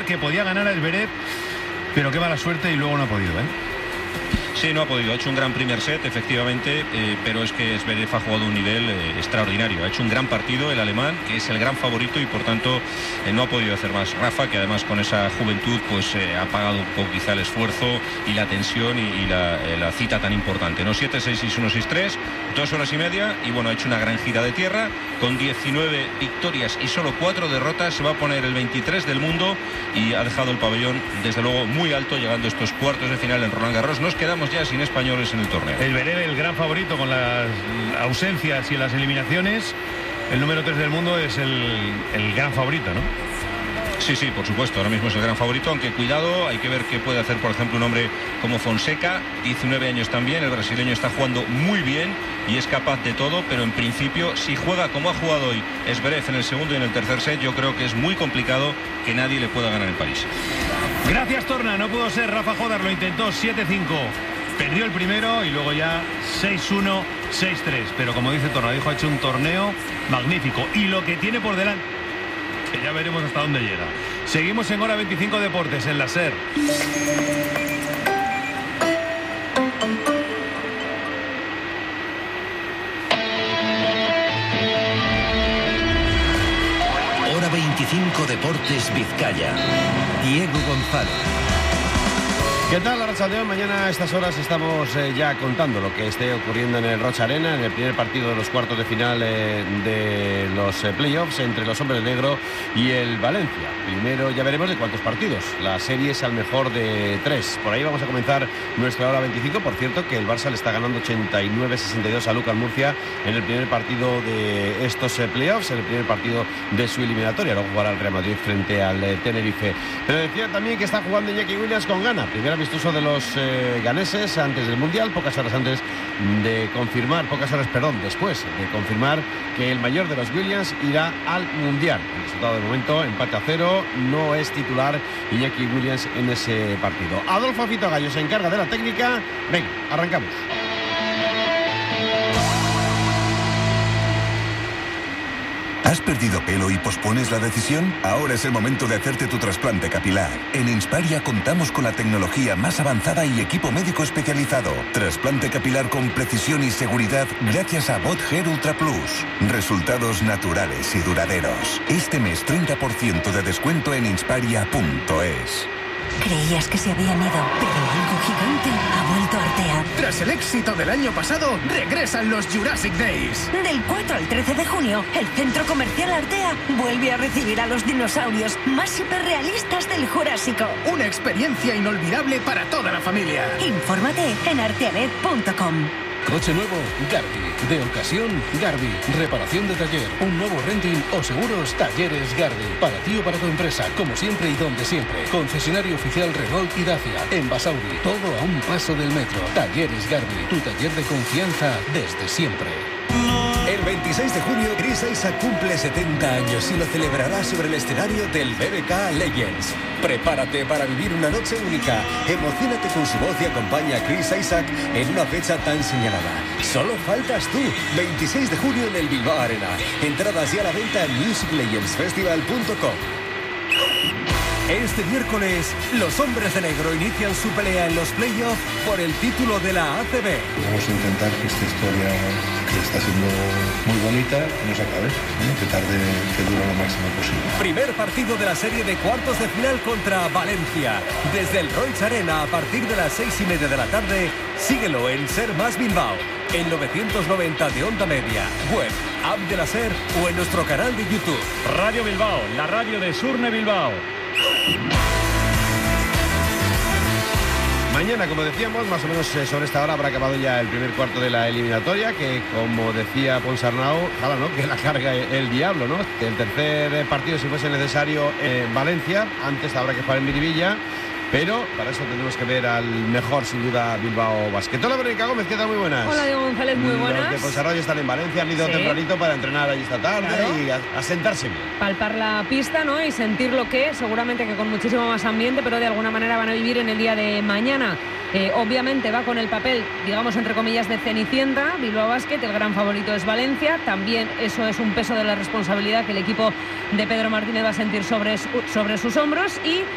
que podía ganar a Zverev, pero qué mala suerte y luego no ha podido, Sí, no ha podido. Ha hecho un gran primer set, efectivamente, pero es que Zverev ha jugado un nivel extraordinario. Ha hecho un gran partido el alemán, que es el gran favorito y por tanto no ha podido hacer más. Rafa, que además con esa juventud pues ha pagado un poco quizá el esfuerzo y la tensión y la cita tan importante, ¿no? 7-6, 6-1, 6-3, 2 horas y media y bueno, ha hecho una gran gira de tierra con 19 victorias y solo 4 derrotas. Se va a poner el 23 del mundo y ha dejado el pabellón desde luego muy alto, llegando a estos cuartos de final en Roland Garros. Nos quedamos ya sin españoles en el torneo. El Zverev, el gran favorito con las ausencias y las eliminaciones. El número 3 del mundo es el gran favorito, ¿no? Sí, por supuesto, ahora mismo es el gran favorito, aunque cuidado, hay que ver qué puede hacer, por ejemplo, un hombre como Fonseca, 19 años también, el brasileño está jugando muy bien y es capaz de todo, pero en principio, si juega como ha jugado hoy Zverev en el segundo y en el tercer set, yo creo que es muy complicado que nadie le pueda ganar en París. Gracias, Torna, no pudo ser. Rafa Jodar lo intentó, 7-5. Perdió el primero y luego ya 6-1, 6-3. Pero como dice Tornadijo, ha hecho un torneo magnífico. Y lo que tiene por delante, que ya veremos hasta dónde llega. Seguimos en Hora 25 Deportes, en la SER. Hora 25 Deportes Vizcaya. Diego González. ¿Qué tal, Arratsaldeon? Mañana a estas horas estamos ya contando lo que esté ocurriendo en el Roig Arena, en el primer partido de los cuartos de final de los playoffs entre los hombres negro y el Valencia. Primero ya veremos de cuántos partidos. La serie es al mejor de 3. Por ahí vamos a comenzar nuestra hora 25. Por cierto, que el Barça le está ganando 89-62 a Lucas Murcia en el primer partido de estos playoffs, en el primer partido de su eliminatoria. Luego jugará el Real Madrid frente al Tenerife. Pero decía también que está jugando Iñaki Williams con gana. Primera amistoso de los ganeses antes del Mundial, después de confirmar que el mayor de los Williams irá al Mundial. El resultado de momento, empate a 0, no es titular Iñaki Williams en ese partido. Adolfo Fito Gallo se encarga de la técnica. Venga, arrancamos. ¿Has perdido pelo y pospones la decisión? Ahora es el momento de hacerte tu trasplante capilar. En Insparia contamos con la tecnología más avanzada y equipo médico especializado. Trasplante capilar con precisión y seguridad gracias a BotHair Ultra Plus. Resultados naturales y duraderos. Este mes 30% de descuento en insparia.es. Creías que se habían ido, pero algo gigante ha vuelto a Artea. Tras el éxito del año pasado, regresan los Jurassic Days. Del 4 al 13 de junio, el Centro Comercial Artea vuelve a recibir a los dinosaurios más hiperrealistas del Jurásico. Una experiencia inolvidable para toda la familia. Infórmate en arteanet.com. Coche nuevo, Garbi. De ocasión, Garbi. Reparación de taller, un nuevo renting o seguros, Talleres Garbi. Para ti o para tu empresa, como siempre y donde siempre. Concesionario oficial Renault y Dacia. En Basauri, todo a un paso del metro. Talleres Garbi, tu taller de confianza desde siempre. El 26 de junio, Chris Isaak cumple 70 años y lo celebrará sobre el escenario del BBK Legends. Prepárate para vivir una noche única. Emocionate con su voz y acompaña a Chris Isaak en una fecha tan señalada. Solo faltas tú. 26 de junio en el Bilbao Arena. Entradas ya a la venta en musiclegendsfestival.com. Este miércoles, los hombres de negro inician su pelea en los playoffs por el título de la ACB. Vamos a intentar que esta historia, que está siendo muy bonita, no se acabe, intentar que dure lo máximo posible. Primer partido de la serie de cuartos de final contra Valencia. Desde el Roig Arena a partir de las 6:30 de la tarde, síguelo en Ser Más Bilbao, en 990 de onda media, web, app de la SER o en nuestro canal de YouTube. Radio Bilbao, la radio de Surne Bilbao. Mañana, como decíamos, más o menos sobre esta hora habrá acabado ya el primer cuarto de la eliminatoria, que como decía Ponsarnau, ojalá, ¿no?, que la carga el diablo, ¿no? El tercer partido, si fuese necesario, en Valencia. Antes habrá que jugar en Miribilla. Pero para eso tenemos que ver al mejor, sin duda, Bilbao Basket. Hola, Verónica Gómez, ¿qué tal? Muy buenas. Hola, Diego González, muy buenas. Los de Ponsarnau están en Valencia, han ido tempranito para entrenar allí esta tarde, claro, y a sentarse bien. Palpar la pista, ¿no? Y sentir lo que es, seguramente que con muchísimo más ambiente, pero de alguna manera van a vivir en el día de mañana. Obviamente va con el papel, digamos, entre comillas, de Cenicienta, Bilbao Basket, el gran favorito es Valencia. También eso es un peso de la responsabilidad que el equipo de Pedro Martínez va a sentir sobre sus hombros. Y